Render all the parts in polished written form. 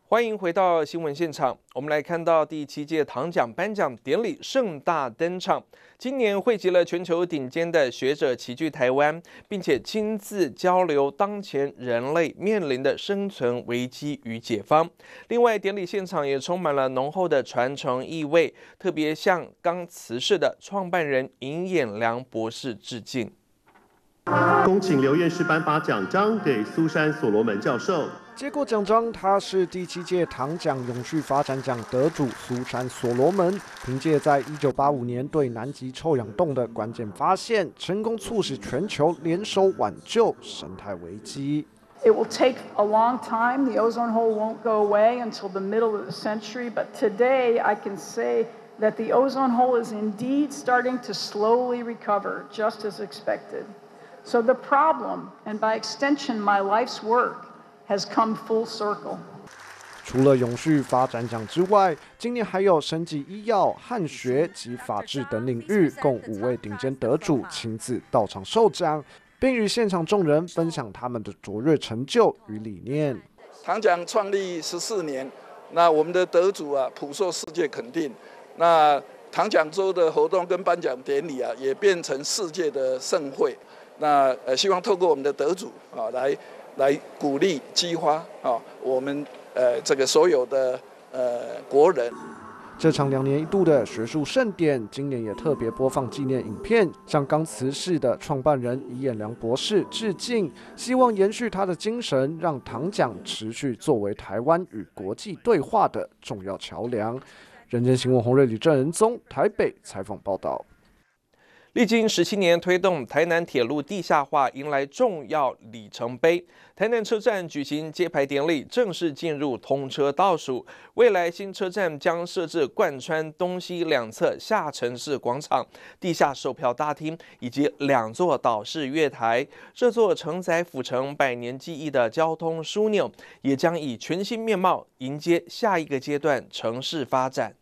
欢迎回到新闻现场。我们来看到第7届唐奖颁奖典礼盛大登场。今年汇集了全球顶尖的学者齐聚台湾，并且亲自交流当前人类面临的生存危机与解方。另外，典礼现场也充满了浓厚的传承意味，特别向刚辞世的创办人尹衍良博士致敬。 恭请刘院士颁发奖章给苏珊·所罗门教授。 接过奖章，他是第7届唐奖永续发展奖得主苏珊·所罗门，凭借在1985年对南极臭氧洞的关键发现，成功促使全球联手挽救生态危机。 It will take a long time. The ozone hole won't go away until the middle of the century, but today I can say that the ozone hole is indeed starting to slowly recover, just as expected. So the problem, and by extension my life's work, has come full circle. 除了永续发展奖之外，今年还有生技医药、汉学及法治等领域，共5位顶尖得主亲自到场受奖，并与现场众人分享他们的卓越成就与理念。 唐奖创立14年，那我们的得主普受世界肯定。那唐奖周的活动跟颁奖典礼也变成世界的盛会。那希望透过我们的得主来鼓励激发我们这个所有的国人。 这场2年一度的学术盛典，今年也特别播放纪念影片，向刚辞世的创办人尹衍良博士致敬，希望延续他的精神，让唐奖持续作为台湾与国际对话的重要桥梁。人间新闻洪瑞吕郑仁宗台北采访报道。 历经17年推动台南铁路地下化，迎来重要里程碑。台南车站举行揭牌典礼，正式进入通车倒数。未来新车站将设置贯穿东西两侧下城市广场、地下售票大厅以及2座岛式月台。这座承载府城100年记忆的交通枢纽，也将以全新面貌迎接下一个阶段城市发展。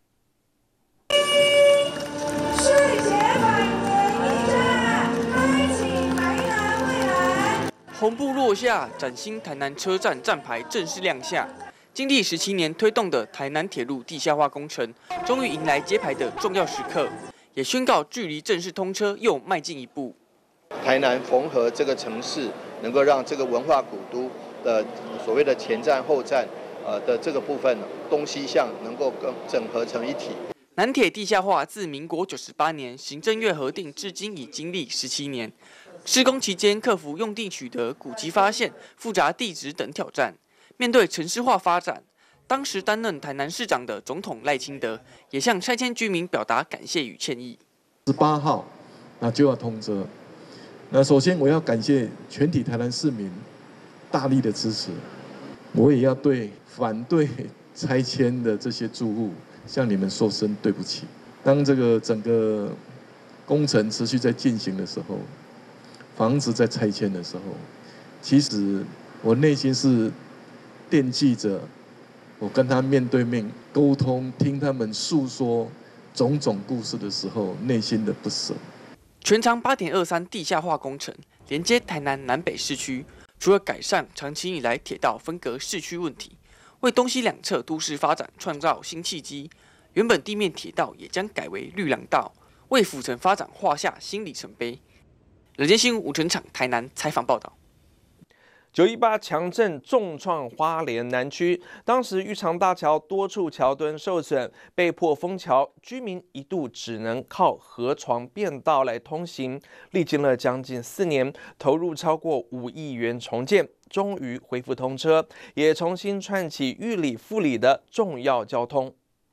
红布落下，崭新台南车站站牌正式亮相。经历17年推动的台南铁路地下化工程，终于迎来揭牌的重要时刻，也宣告距离正式通车又迈进一步。 台南缝合这个城市，能够让这个文化古都的所谓的前站后站的这个部分东西向能够更整合成一体。 南铁地下化自民国98年行政院核定，至今已经历17年。施工期间，克服用地取得、古迹发现、复杂地质等挑战。面对城市化发展，当时担任台南市长的总统赖清德，也向拆迁居民表达感谢与歉意。 18号，那就要通车。那首先我要感谢全体台南市民大力的支持，我也要对反对拆迁的这些住户向你们说声对不起。当这个整个工程持续在进行的时候，房子在拆迁的时候，其实我内心是惦记着我跟他面对面沟通，听他们诉说种种故事的时候，内心的不舍。 全长8.23地下化工程，连接台南南北市区，除了改善长期以来铁道分隔市区问题，为东西两侧都市发展创造新契机。原本地面铁道也将改为绿廊道，为府城发展画下新里程碑。人间新闻吴成场台南采访报道。 918强震重创花莲南区，当时玉长大桥多处桥墩受损，被迫封桥，居民一度只能靠河床便道来通行。历经了将近4年，投入超过5亿元重建，终于恢复通车，也重新串起玉里富里的重要交通。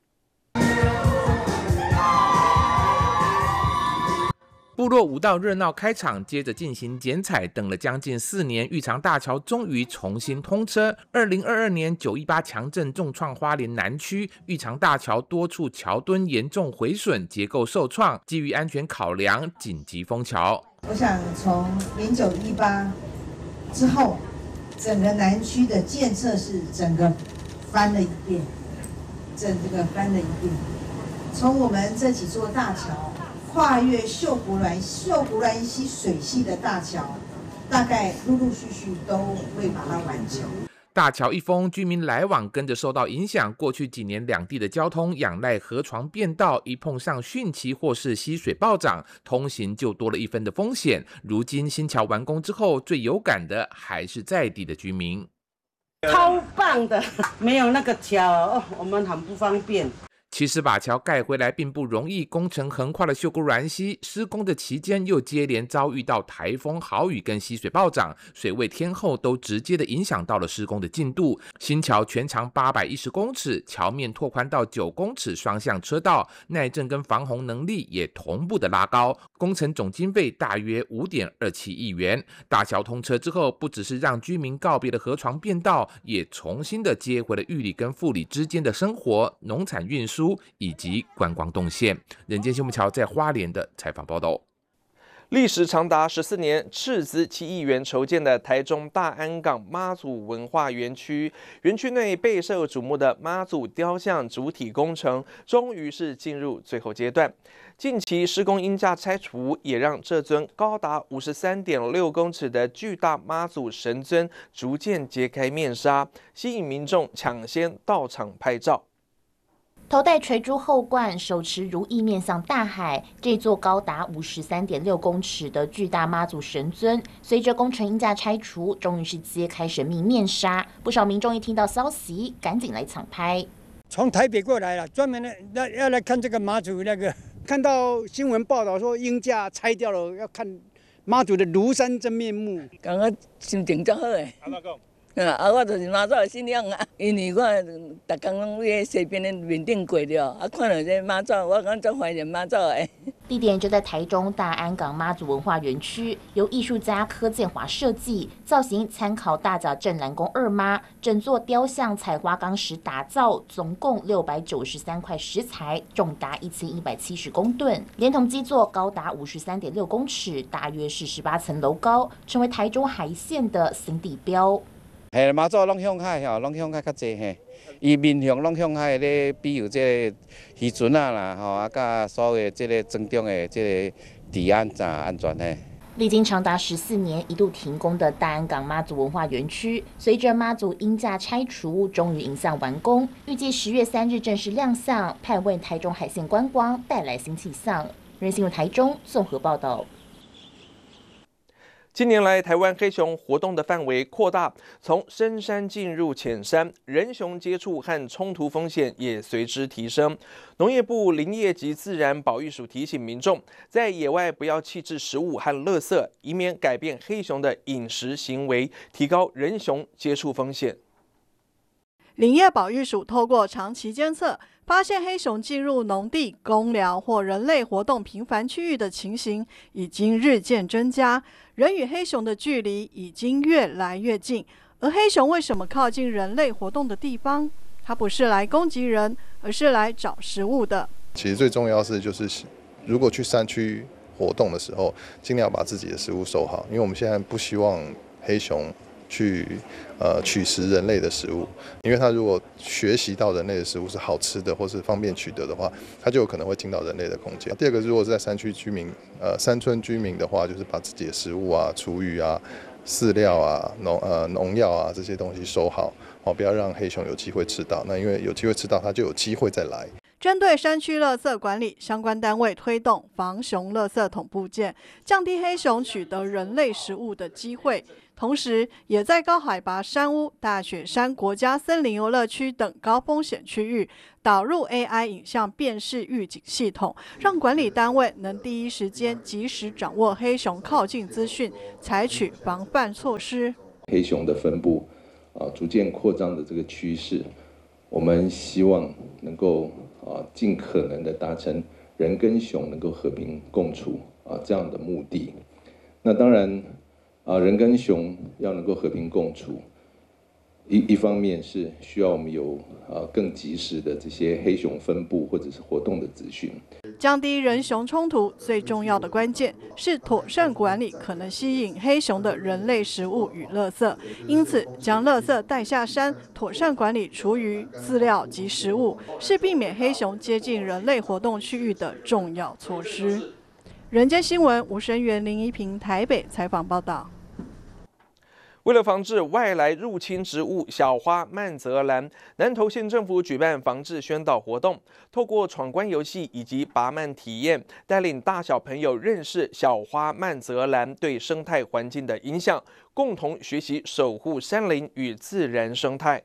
部落舞蹈热闹开场，接着进行剪彩，等了将近4年，玉长大桥终于重新通车。2022年918强震重创花莲南区，玉长大桥多处桥墩严重毁损，结构受创，基于安全考量，紧急封桥。 我想从年918之后，整个南区的建设是整个翻了一遍，从我们这几座大桥。跨越秀姑峦溪水系的大桥，大概陆陆续续都会把它完成。 大桥一封，居民来往跟着受到影响。过去几年，两地的交通仰赖河床变道，一碰上汛期或是溪水暴涨，通行就多了一分的风险。如今新桥完工之后，最有感的还是在地的居民。 超棒的，没有那个桥我们很不方便。 其实把桥盖回来并不容易，工程横跨了秀姑峦溪，施工的期间又接连遭遇到台风、豪雨跟溪水暴涨，水位天候都直接的影响到了施工的进度。新桥全长810公尺，桥面拓宽到9公尺，双向车道，耐震跟防洪能力也同步的拉高。工程总经费大约5.27亿元。大桥通车之后，不只是让居民告别了河床变道，也重新的接回了玉里跟富里之间的生活、农产运输以及观光动线。人间新闻桥在花莲的采访报道。 历时长达14年，斥资7亿元筹建的台中大安港妈祖文化园区，园区内备受瞩目的妈祖雕像主体工程，终于是进入最后阶段。近期施工鹰架拆除，也让这尊高达53.6公尺的巨大妈祖神尊逐渐揭开面纱，吸引民众抢先到场拍照。 头戴垂珠后冠，手持如意面向大海，这座高达53.6公尺的巨大妈祖神尊，随着工程鹰架拆除，终于是揭开神秘面纱。不少民众一听到消息，赶紧来抢拍。 从台北过来了，专门要来看这个妈祖那个。看到新闻报道说鹰架拆掉了，要看妈祖的庐山真面目。 感觉心情足好诶。安怎讲？我就是妈祖的信仰啊，因为我逐天拢在西边的面顶过了，看到这妈祖，我感觉足怀念妈祖诶。 地点就在台中大安港妈祖文化园区，由艺术家柯建华设计，造型参考大甲镇澜宫二妈，整座雕像采花岗石打造，总共693块石材，重达1170公吨，连同基座高达53.6公尺，大约是18层楼高，成为台中海线的新地标。 嘿，妈祖拢向海吼，拢向海较济嘿。伊面向拢向海咧，比如这个渔船啊啦，吼啊，甲所有这个增重的这个治安安全嘿。 历经长达14年一度停工的大安港妈祖文化园区，随着妈祖鹰架拆除，终于迎向完工，预计10月3日正式亮相，盼为台中海线观光带来新气象。人新闻台中综合报道。 近年来，台湾黑熊活动的范围扩大，从深山进入浅山，人熊接触和冲突风险也随之提升。农业部林业及自然保育署提醒民众，在野外不要弃置食物和垃圾，以免改变黑熊的饮食行为，提高人熊接触风险。 林业保育署透过长期监测，发现黑熊进入农地、公寮或人类活动频繁区域的情形已经日渐增加，人与黑熊的距离已经越来越近。而黑熊为什么靠近人类活动的地方？它不是来攻击人，而是来找食物的。 其实最重要是，如果去山区活动的时候，尽量把自己的食物收好，因为我们现在不希望黑熊去取食人类的食物，因为它如果学习到人类的食物是好吃的或是方便取得的话，它就有可能会进到人类的空间。第二个，如果是在山区居民山村居民的话，就是把自己的食物啊、厨余啊、饲料啊、农药啊这些东西收好，不要让黑熊有机会吃到。那因为有机会吃到，它就有机会再来。 针对山区垃圾管理，相关单位推动防熊垃圾桶部件，降低黑熊取得人类食物的机会。同时，也在高海拔山屋、大雪山国家森林游乐区等高风险区域导入 AI 影像辨识预警系统，让管理单位能第一时间及时掌握黑熊靠近资讯，采取防范措施。 黑熊的分布逐渐扩张的这个趋势，我们希望能够尽可能的达成人跟熊能够和平共处这样的目的。那当然人跟熊要能够和平共处，一方面是需要我们有更及时的这些黑熊分布或者是活动的资讯。 降低人熊冲突最重要的关键是妥善管理可能吸引黑熊的人类食物与垃圾，因此将垃圾带下山，妥善管理厨余、饲料及食物，是避免黑熊接近人类活动区域的重要措施。人间新闻吴声源、林怡平台北采访报道。 为了防治外来入侵植物小花曼泽兰，南投县政府举办防治宣导活动，透过闯关游戏以及拔蔓体验，带领大小朋友认识小花曼泽兰对生态环境的影响，共同学习守护山林与自然生态。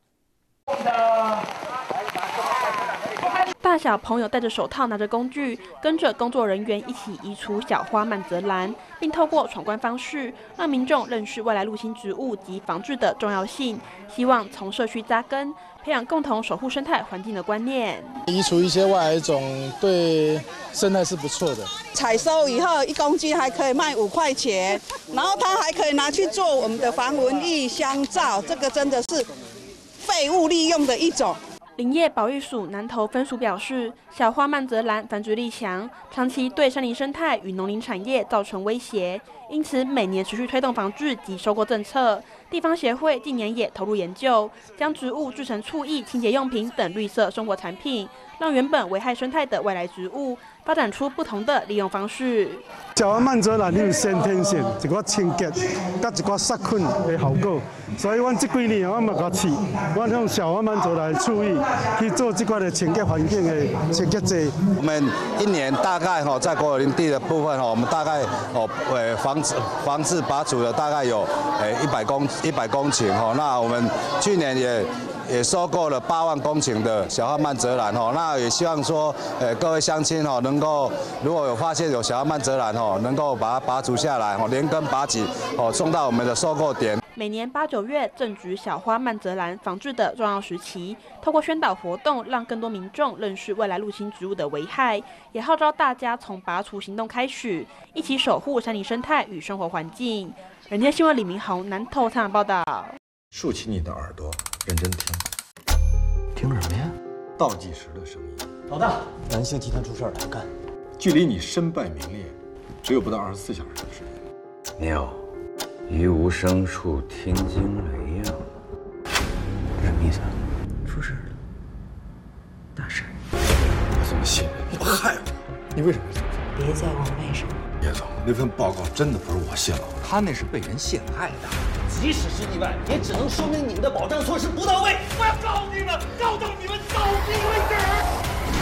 大小朋友戴着手套，拿着工具，跟着工作人员一起移除小花曼泽兰，并透过闯关方式，让民众认识外来入侵植物及防治的重要性。希望从社区扎根，培养共同守护生态环境的观念。 移除一些外来种，对生态是不错的。 采收以后，1公斤还可以卖5块钱，然后它还可以拿去做我们的防蚊液、香皂，这个真的是废物利用的一种。 林业保育署南投分署表示，小花曼泽兰繁殖力强，长期对山林生态与农林产业造成威胁，因此每年持续推动防治及收购政策。地方协会近年也投入研究，将植物制成醋液、清洁用品等绿色生活产品，让原本危害生态的外来植物发展出不同的利用方式。 小花曼泽兰有先天性一个清洁，甲一个杀菌的效果，所以阮这几年我嘛甲试，阮用小花曼泽兰醋液去做这个的清洁环境的清洁剂。 我们一年大概在国有林地的部分我们大概防治拔除的大概有100公顷那我们去年也收购了8万公顷的小花曼泽兰那也希望说各位乡亲能够如果有发现有小花曼泽兰能够把它拔除下来连根拔起送到我们的收购点。 每年8、9月正值小花曼泽兰防治的重要时期，透过宣导活动，让更多民众认识外来入侵植物的危害，也号召大家从拔除行动开始，一起守护山林生态与生活环境。人间新闻李明宏南投采访报道。 竖起你的耳朵，认真听。听什么呀？倒计时的声音。 老大，南星集团出事了，要干。 距离你身败名裂，只有不到24小时的时间。 妙，于无声处听惊雷呀。什么意思啊？出事了，大事。 我怎么信任你？我害我。你为什么要这么做？ 别再问为什么。 叶总，那份报告真的不是我泄露的，他那是被人陷害的。 即使是意外，也只能说明你们的保障措施不到位。我要告你们，告到你们倒闭为止。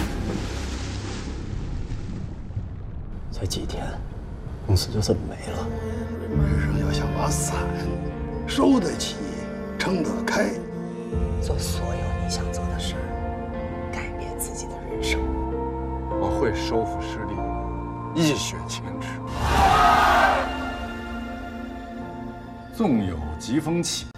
才几天，公司就这么没了。 人生要想把伞收得起，撑得开， 做所有你想做的事儿，改变自己的人生。 我会收复失地，一雪前耻。纵有疾风起，